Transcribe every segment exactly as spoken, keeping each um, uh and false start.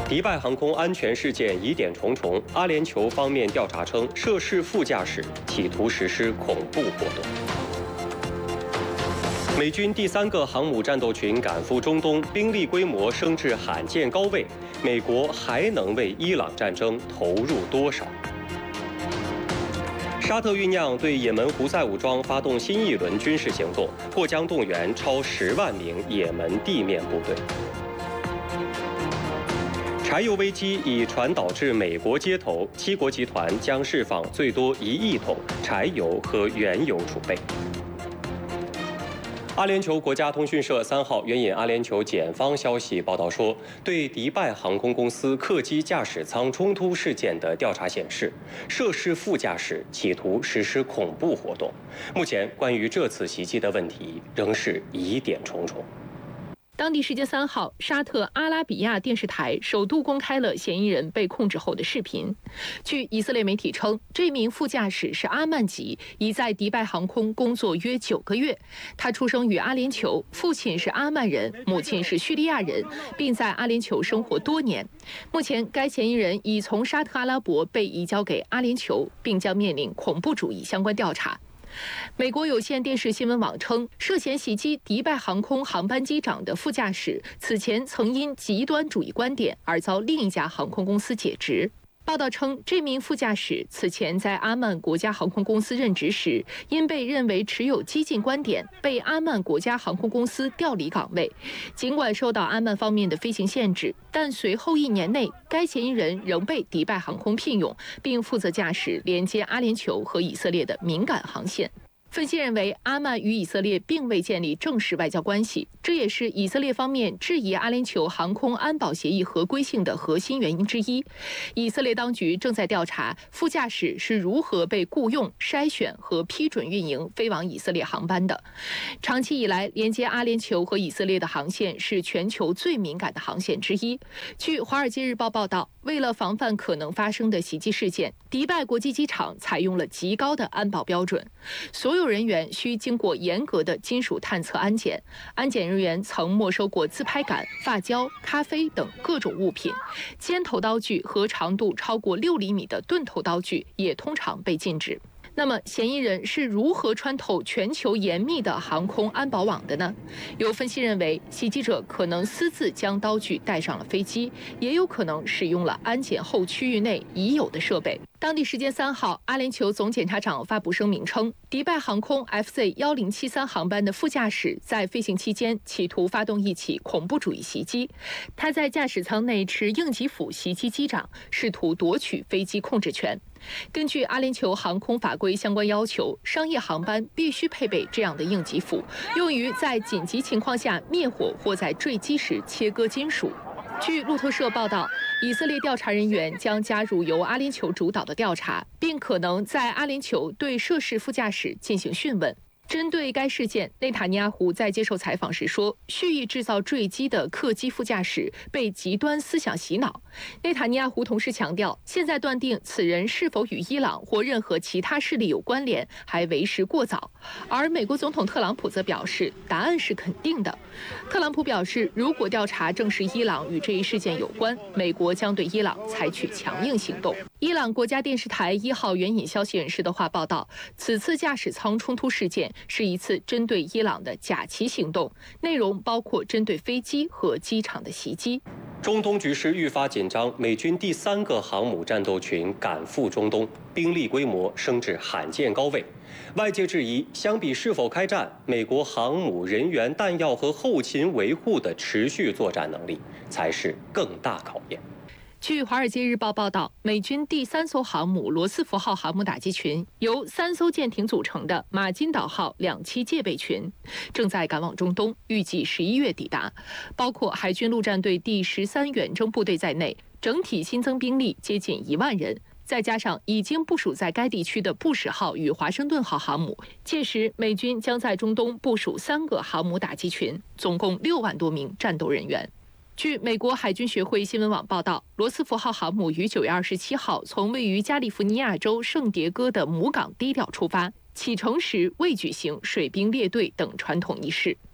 迪拜航空安全事件疑点重重，阿联酋方面调查称，涉事副驾驶企图实施恐怖活动。美军第三个航母战斗群赶赴中东，兵力规模升至罕见高位。美国还能为伊朗战争投入多少？沙特酝酿对也门胡塞武装发动新一轮军事行动，或将动员超十万名也门地面部队。柴油危机已传导至美国街头，七国集团将释放最多一亿桶柴油和原油储备。阿联酋国家通讯社三号援引阿联酋检方消息报道说，对迪拜航空公司客机驾驶舱冲突事件的调查显示，涉事副驾驶企图实施恐怖活动。目前，关于这次袭击的问题仍是疑点重重。 当地时间三号，沙特阿拉比亚电视台首度公开了嫌疑人被控制后的视频。据以色列媒体称，这名副驾驶是阿曼籍，已在迪拜航空工作约九个月。他出生于阿联酋，父亲是阿曼人，母亲是叙利亚人，并在阿联酋生活多年。目前，该嫌疑人已从沙特阿拉伯被移交给阿联酋，并将面临恐怖主义相关调查。美国有线电视新闻网称，涉嫌袭击迪拜航空航班机长的副驾驶，此前曾因极端主义观点而遭另一家航空公司解职。报道称，这名副驾驶此前在阿曼国家航空公司任职时，因被认为持有激进观点，被阿曼国家航空公司调离岗位。尽管受到阿曼方面的飞行限制，但随后一年内，该嫌疑人仍被迪拜航空聘用，并负责驾驶连接阿联酋和以色列的敏感航线。分析认为，阿曼与以色列并未建立正式外交关系，这也是以色列方面质疑阿联酋航空安保协议合规性的核心原因之一。以色列当局正在调查副驾驶是如何被雇佣、筛选和批准运营飞往以色列航班的。长期以来，连接阿联酋和以色列的航线是全球最敏感的航线之一。据《华尔街日报》报道，为了防范可能发生的袭击事件，迪拜国际机场采用了极高的安保标准，所有人员需经过严格的金属探测安检，安检人员曾没收过自拍杆、发胶、咖啡等各种物品，尖头刀具和长度超过六厘米的钝头刀具也通常被禁止。那么，嫌疑人是如何穿透全球严密的航空安保网的呢？有分析认为，袭击者可能私自将刀具带上了飞机，也有可能使用了安检后区域内已有的设备。当地时间三号，阿联酋总检察长发布声明称，迪拜航空 F Z 一零七三航班的副驾驶在飞行期间企图发动一起恐怖主义袭击。他在驾驶舱内持应急斧袭击机长，试图夺取飞机控制权。根据阿联酋航空法规相关要求，商业航班必须配备这样的应急斧，用于在紧急情况下灭火或在坠机时切割金属。据路透社报道，以色列调查人员将加入由阿联酋主导的调查，并可能在阿联酋对涉事副驾驶进行讯问。针对该事件，内塔尼亚胡在接受采访时说，蓄意制造坠机的客机副驾驶被极端思想洗脑。内塔尼亚胡同时强调，现在断定此人是否与伊朗或任何其他势力有关联还为时过早。而美国总统特朗普则表示，答案是肯定的。特朗普表示，如果调查证实伊朗与这一事件有关，美国将对伊朗采取强硬行动。伊朗国家电视台一号援引消息人士的话报道，此次驾驶舱冲突事件是一次针对伊朗的假旗行动，内容包括针对飞机和机场的袭击。 中东局势愈发紧张，美军第三个航母战斗群赶赴中东，兵力规模升至罕见高位。外界质疑，相比是否开战，美国航母人员、弹药和后勤维护的持续作战能力才是更大考验。 据《华尔街日报》报道，美军第三艘航母罗斯福号航母打击群由三艘舰艇组成的马金岛号两栖戒备群正在赶往中东，预计十一月抵达。包括海军陆战队第十三远征部队在内，整体新增兵力接近一万人。再加上已经部署在该地区的布什号与华盛顿号航母，届时美军将在中东部署三个航母打击群，总共六万多名战斗人员。据美国海军学会新闻网报道，罗斯福号航母于九月二十七号从位于加利福尼亚州圣迭戈的母港低调出发，启程时未举行水兵列队等传统仪式。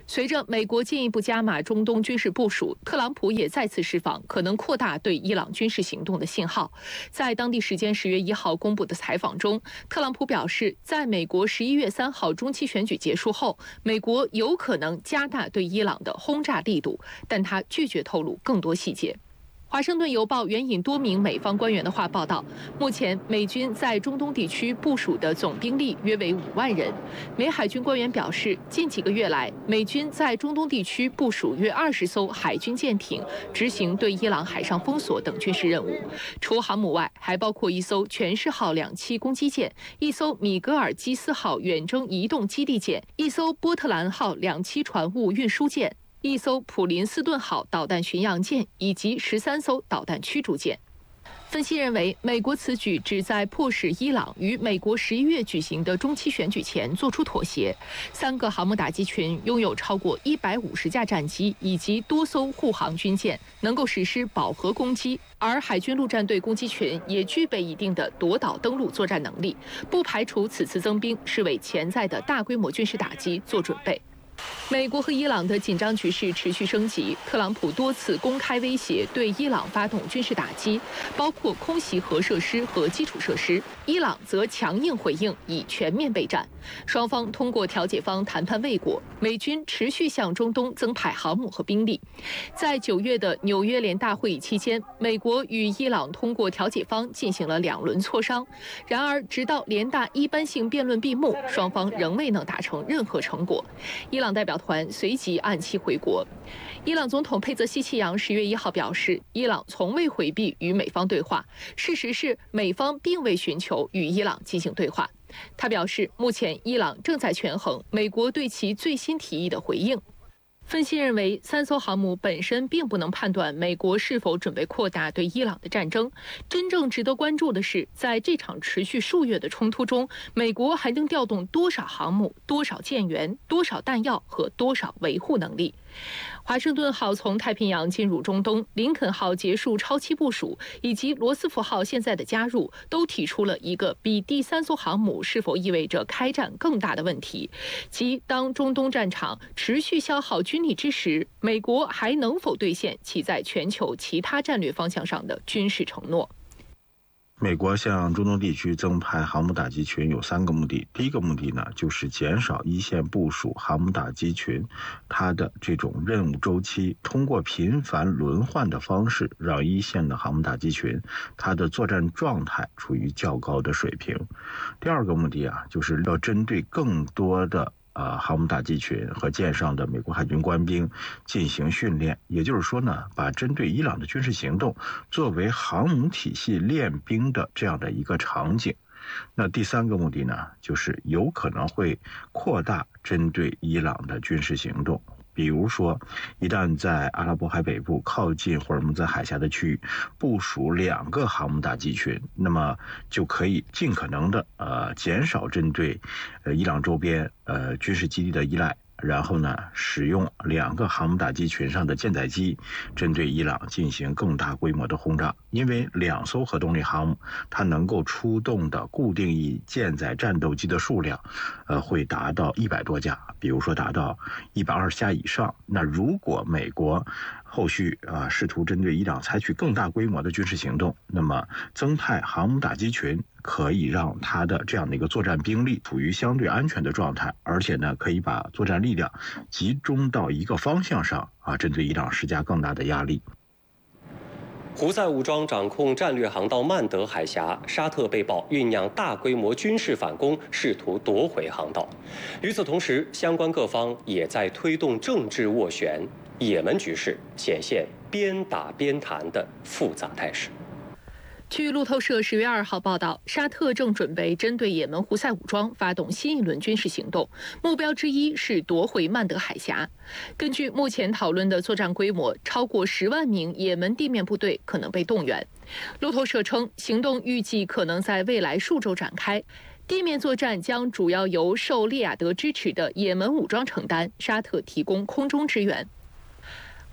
随着美国进一步加码中东军事部署，特朗普也再次释放可能扩大对伊朗军事行动的信号。在当地时间十月一号公布的采访中，特朗普表示，在美国十一月三号中期选举结束后，美国有可能加大对伊朗的轰炸力度，但他拒绝透露更多细节。华盛顿邮报援引多名美方官员的话报道，目前美军在中东地区部署的总兵力约为五万人。美海军官员表示，近几个月来，美军在中东地区部署约二十艘海军舰艇，执行对伊朗海上封锁等军事任务。除航母外，还包括一艘全势号两栖攻击舰、一艘米格尔基斯号远征移动基地舰、一艘波特兰号两栖船坞运输舰、一艘普林斯顿号导弹巡洋舰以及十三艘导弹驱逐舰。分析认为，美国此举旨在迫使伊朗于美国十一月举行的中期选举前做出妥协。三个航母打击群拥有超过一百五十架战机以及多艘护航军舰，能够实施饱和攻击，而海军陆战队攻击群也具备一定的夺岛登陆作战能力，不排除此次增兵是为潜在的大规模军事打击做准备。美国和伊朗的紧张局势持续升级，特朗普多次公开威胁对伊朗发动军事打击，包括空袭核设施和基础设施。伊朗则强硬回应，以全面备战。双方通过调解方谈判未果，美军持续向中东增派航母和兵力。在九月的纽约联大会议期间，美国与伊朗通过调解方进行了两轮磋商。然而，直到联大一般性辩论闭幕，双方仍未能达成任何成果。伊朗代表团随即按期回国。伊朗总统佩泽西奇扬十月一号表示，伊朗从未回避与美方对话，事实是美方并未寻求与伊朗进行对话。他表示，目前伊朗正在权衡美国对其最新提议的回应。分析认为，三艘航母本身并不能判断美国是否准备扩大对伊朗的战争。真正值得关注的是，在这场持续数月的冲突中，美国还能调动多少航母、多少舰员、多少弹药和多少维护能力。华盛顿号从太平洋进入中东，林肯号结束超期部署，以及罗斯福号现在的加入，都提出了一个比第三艘航母是否意味着开战更大的问题，即当中东战场持续消耗军力之时，美国还能否兑现其在全球其他战略方向上的军事承诺。 美国向中东地区增派航母打击群有三个目的。第一个目的呢，就是减少一线部署航母打击群它的这种任务周期，通过频繁轮换的方式，让一线的航母打击群它的作战状态处于较高的水平。第二个目的啊，就是要针对更多的呃，航母打击群和舰上的美国海军官兵进行训练，也就是说呢，把针对伊朗的军事行动作为航母体系练兵的这样的一个场景。那第三个目的呢，就是有可能会扩大针对伊朗的军事行动。比如说，一旦在阿拉伯海北部靠近霍尔木兹海峡的区域部署两个航母打击群，那么就可以尽可能的呃减少针对呃伊朗周边呃军事基地的依赖。然后呢，使用两个航母打击群上的舰载机，针对伊朗进行更大规模的轰炸。因为两艘核动力航母，它能够出动的固定翼舰载战斗机的数量，呃，会达到一百多架，比如说达到一百二十架以上。那如果美国后续啊、呃、试图针对伊朗采取更大规模的军事行动，那么增派航母打击群可以让它的这样的一个作战兵力处于相对安全的状态，而且呢，可以把作战力量集中到一个方向上啊，针对伊朗施加更大的压力。 胡塞武装掌控战略航道曼德海峡，沙特被曝酝酿大规模军事反攻，试图夺回航道。与此同时，相关各方也在推动政治斡旋，也门局势显现边打边谈的复杂态势。 据路透社十月二号报道，沙特正准备针对也门胡塞武装发动新一轮军事行动，目标之一是夺回曼德海峡。根据目前讨论的作战规模，超过十万名也门地面部队可能被动员。路透社称，行动预计可能在未来数周展开。地面作战将主要由受利雅得支持的也门武装承担，沙特提供空中支援。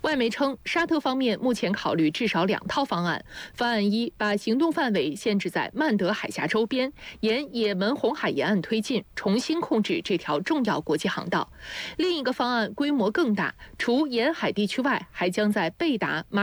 外媒称，沙特方面目前考虑至少两套方案。方案一，把行动范围限制在曼德海峡周边，沿也门红海沿岸推进，重新控制这条重要国际航道。另一个方案规模更大，除沿海地区外，还将在贝达、马